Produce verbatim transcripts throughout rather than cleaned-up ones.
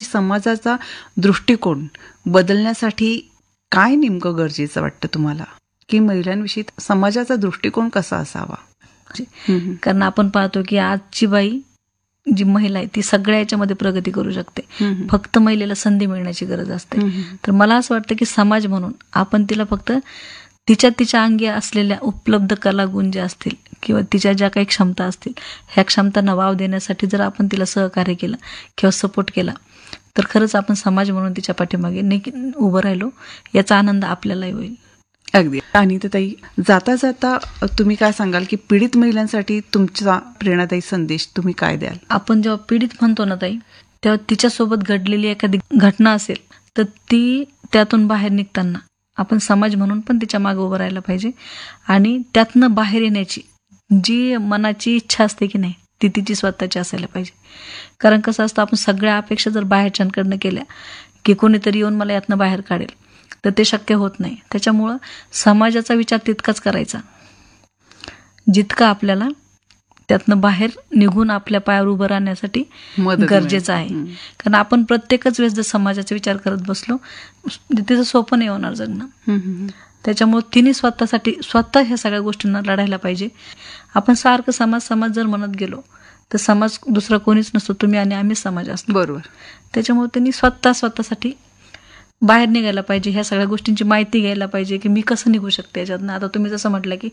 समाजाचा दृष्टिकोन बदलण्यासाठी काय नेमकं गरजेचं वाटतं तुम्हाला, की महिलांविषयी समाजाचा दृष्टिकोन कसा असावा? कारण आपण पाहतो की आजची बाई जी महिला आहे ती सगळ्या याच्यामध्ये प्रगती करू शकते, फक्त महिलेला संधी मिळण्याची गरज असते. तर मला असं वाटतं की समाज म्हणून आपण तिला फक्त तिच्या तिच्या अंगी असलेल्या उपलब्ध कलागुण जे असतील किंवा तिच्या ज्या काही क्षमता असतील ह्या क्षमतांना वाव देण्यासाठी जर आपण तिला सहकार्य केलं किंवा सपोर्ट केला तर खरंच आपण समाज म्हणून तिच्या पाठीमागे नेकी उभं राहिलो याचा आनंद आपल्यालाही होईल. अगदी. आणि ताई, जाता जाता तुम्ही काय सांगाल की पीडित महिलांसाठी तुमचा प्रेरणादायी संदेश तुम्ही काय द्याल? आपण जेव्हा पीडित म्हणतो ना ताई, तेव्हा तिच्यासोबत घडलेली एखादी घटना असेल तर ती त्यातून बाहेर निघताना आपण समाज म्हणून पण तिच्या मागे उभं राहायला पाहिजे आणि त्यातनं बाहेर येण्याची जी मनाची इच्छा असते की नाही ती तिची स्वतःची असायला पाहिजे. कारण कसं असतं, आपण सगळ्या अपेक्षा जर बाहेरच्यांकडनं केल्या की कोणीतरी येऊन मला यातनं बाहेर काढेल तर ते शक्य होत नाही. त्याच्यामुळं समाजाचा विचार तितकाच करायचा जितका आपल्याला त्यातनं बाहेर निघून आपल्या पायावर उभं राहण्यासाठी गरजेचं आहे. कारण आपण प्रत्येकच वेळेस जर समाजाचा विचार करत बसलो तिचं सोपं नाही होणार जगणं. त्याच्यामुळे तिने स्वतःसाठी स्वतः ह्या सगळ्या गोष्टींना लढायला पाहिजे. आपण सारखं समाज समाज जर म्हणत गेलो तर समाज दुसरा कोणीच नसतो, तुम्ही आणि आम्हीच समाज असतो. बरोबर. त्याच्यामुळे त्यांनी स्वतः स्वतःसाठी बाहेर निघायला पाहिजे, ह्या सगळ्या गोष्टींची माहिती घ्यायला पाहिजे की मी कसं निघू शकते याच्यातनं. आता तुम्ही जसं म्हटलं की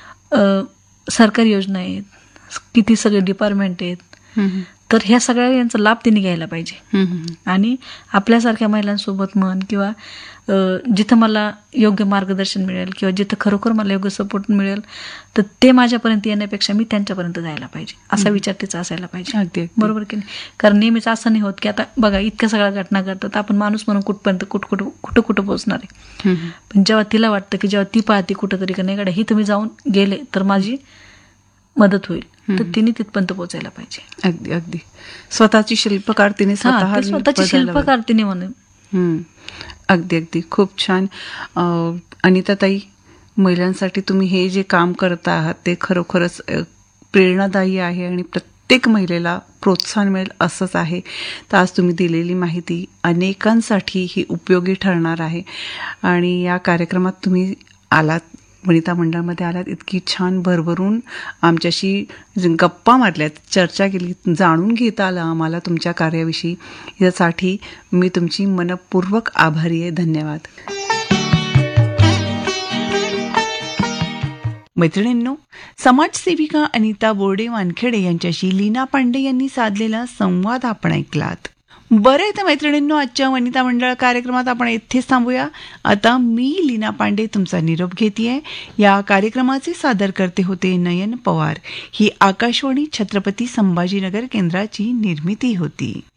सरकारी योजना आहेत, किती सगळे डिपार्टमेंट आहेत, तर ह्या सगळ्या यांचा लाभ तिने घ्यायला पाहिजे. आणि आपल्यासारख्या महिलांसोबत म्हण किंवा जिथं मला योग्य मार्गदर्शन मिळेल किंवा जिथं खरोखर मला योग्य सपोर्ट मिळेल तर ते माझ्यापर्यंत येण्यापेक्षा मी त्यांच्यापर्यंत जायला पाहिजे असा विचार तिचा असायला पाहिजे. अगदी बरोबर की नाही? कारण नेहमीच असं नाही होत की आता बघा इतक्या सगळ्या घटना घडतात, आपण माणूस म्हणून कुठपर्यंत कुठं कुठं कुठं कुठं पोहोचणार आहे. पण जेव्हा तिला वाटतं की जेव्हा ती पाहते कुठंतरी का नाही गाड्या ही तुम्ही जाऊन गेले तर माझी मदत होईल, तर तिने तिथपर्यंत पोहोचायला पाहिजे. अगदी अगदी. स्वतःची शिल्पकार तिने स्वतः स्वतःची शिल्पकार तिने म्हणून. अगदी अगदी. खूप छान. अनिता ताई, महिलांसाठी तुम्ही हे जे काम करता आहात ते खरोखरच प्रेरणादायी आहे आणि प्रत्येक महिलेला प्रोत्साहन मिळेल असंच आहे. तर आज तुम्ही दिलेली माहिती अनेकांसाठी ही उपयोगी ठरणार आहे. आणि या कार्यक्रमात तुम्ही आलात, वनिता मंडळमध्ये आलात, इतकी छान भरभरून आमच्याशी गप्पा मारल्यात, चर्चा केली, जाणून घेता आलं आम्हाला तुमच्या कार्याविषयी. यासाठी मी तुमची मनपूर्वक आभारी आहे. धन्यवाद. मैत्रिणींनो, समाजसेविका अनिता बोर्डे वानखेडे यांच्याशी लीना पांडे यांनी साधलेला संवाद आपण ऐकलात. बरं आहे तर मैत्रिणींनो, आजच्या वनिता मंडळ कार्यक्रमात आपण इथेच थांबूया. आता मी लीना पांडे तुमचा निरोप घेतेय. या कार्यक्रमाचे सादर करते होते नयन पवार. ही आकाशवाणी छत्रपती संभाजीनगर केंद्राची निर्मिती होती.